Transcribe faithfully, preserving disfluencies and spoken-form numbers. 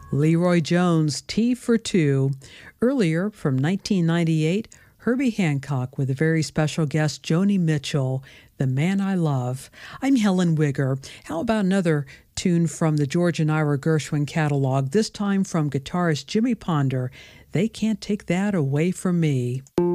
Leroy Jones, Tea for Two. Earlier, from nineteen ninety-eight, Herbie Hancock with a very special guest, Joni Mitchell, The Man I Love. I'm Helen Wigger. How about another tune from the George and Ira Gershwin catalog, this time from guitarist Jimmy Ponder, They Can't Take That Away From Me.